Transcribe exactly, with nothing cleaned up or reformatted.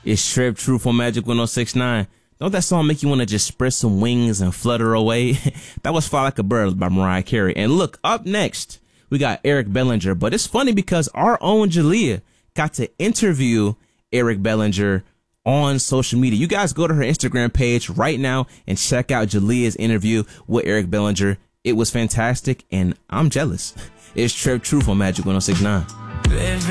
It's Trip Truth on Magic one oh six point nine. Don't that song make you want to just spread some wings and flutter away? That was Fly Like a Bird by Mariah Carey. And look, up next, we got Eric Bellinger. But it's funny because our own Jalea got to interview Eric Bellinger on social media. You guys go to her Instagram page right now and check out Jalea's interview with Eric Bellinger. It was fantastic, and I'm jealous. It's Trip Truth on Magic one oh six point nine.